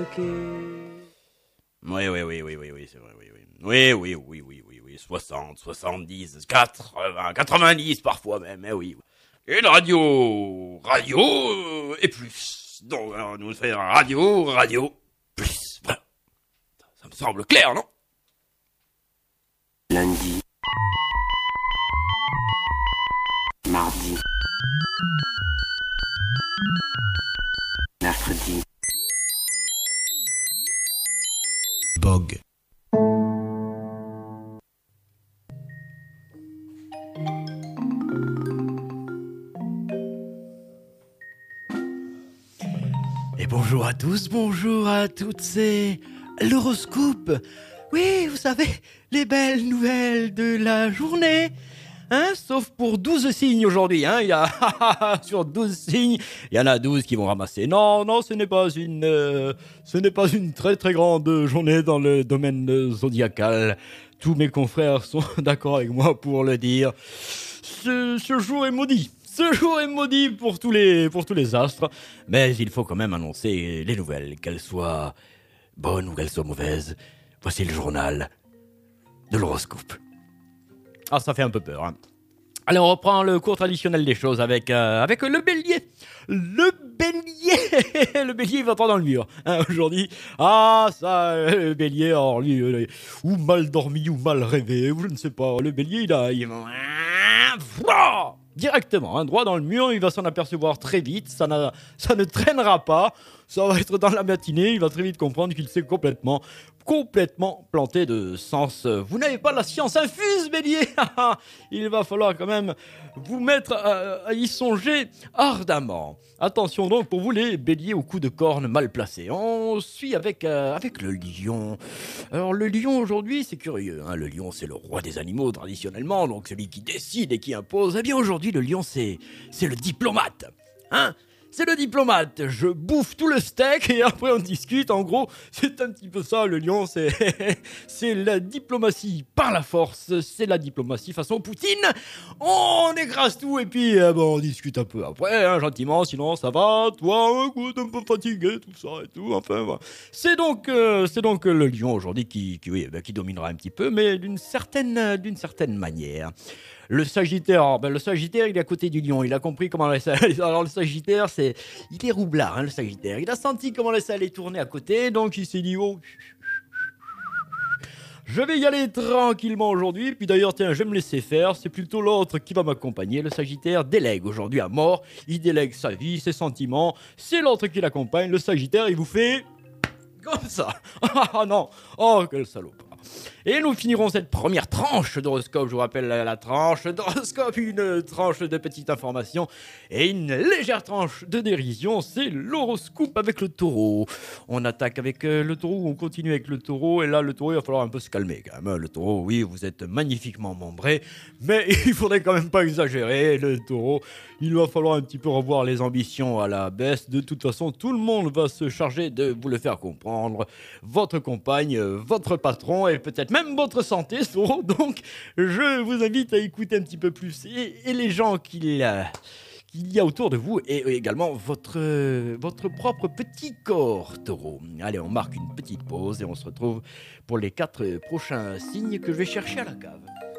ok. Oui, c'est vrai, oui. 60, 70, 80, 90 parfois même, oui. Et la radio et plus. Donc, nous faisons radio, plus. Voilà. Ça me semble clair, non? Lundi, mardi, mercredi, Bog. Et bonjour à tous, bonjour à toutes, c'est l'horoscope. Oui, vous savez, les belles nouvelles de la journée. Hein, sauf pour 12 signes aujourd'hui. Hein. Il y a sur 12 signes, il y en a 12 qui vont ramasser. Non, ce n'est pas une très très grande journée dans le domaine zodiacal. Tous mes confrères sont d'accord avec moi pour le dire. Ce jour est maudit. Ce jour est maudit pour tous les astres. Mais il faut quand même annoncer les nouvelles, qu'elles soient bonnes ou qu'elles soient mauvaises. Voici le journal de l'horoscope. Ah, ça fait un peu peur, hein. Allez, on reprend le cours traditionnel des choses avec le bélier. Le bélier, il va entrer dans le mur, hein, aujourd'hui. Ah, ça, le bélier, alors lui, ou mal dormi, ou mal rêvé, ou je ne sais pas. Le bélier, il va directement, hein, droit dans le mur, il va s'en apercevoir très vite, ça ne traînera pas, ça va être dans la matinée, il va très vite comprendre qu'il s'est complètement planté de sens. Vous n'avez pas la science infuse, bélier. Il va falloir quand même vous mettre à y songer ardemment. Attention donc pour vous les béliers au coup de corne mal placé. On suit avec le lion. Alors le lion aujourd'hui, c'est curieux, hein. Le lion, c'est le roi des animaux traditionnellement, donc celui qui décide et qui impose. Eh bien aujourd'hui, le lion, c'est le diplomate, hein. C'est le diplomate, je bouffe tout le steak et après on discute. En gros, c'est un petit peu ça, le lion, c'est la diplomatie par la force, c'est la diplomatie façon Poutine. On écrase tout et puis on discute un peu après, hein, gentiment, sinon ça va, toi, écoute, un peu fatigué, tout ça et tout, enfin voilà. C'est donc le lion aujourd'hui qui dominera un petit peu, mais d'une certaine manière. Le Sagittaire, il est à côté du Lion. Il a compris comment laisser aller. Alors le Sagittaire, il est roublard, hein, le Sagittaire. Il a senti comment laisser aller tourner à côté, donc il s'est dit oh, je vais y aller tranquillement aujourd'hui. Puis d'ailleurs, tiens, je vais me laisser faire. C'est plutôt l'autre qui va m'accompagner. Le Sagittaire délègue aujourd'hui à mort. Il délègue sa vie, ses sentiments. C'est l'autre qui l'accompagne. Le Sagittaire, il vous fait comme ça. Ah non, oh quel salope. Et nous finirons cette première tranche d'horoscope. Je vous rappelle la tranche d'horoscope, une tranche de petite information et une légère tranche de dérision. C'est l'horoscope avec le taureau. On attaque avec le taureau, on continue avec le taureau. Et là, le taureau, il va falloir un peu se calmer quand même. Le taureau, oui, vous êtes magnifiquement membré, mais il faudrait quand même pas exagérer. Le taureau, il va falloir un petit peu revoir les ambitions à la baisse. De toute façon, tout le monde va se charger de vous le faire comprendre. Votre compagne, votre patron et peut-être même votre santé, taureau. Donc, je vous invite à écouter un petit peu plus et les gens qu'il y a autour de vous et également votre propre petit corps, taureau. Allez, on marque une petite pause et on se retrouve pour les 4 prochains signes que je vais chercher à la cave.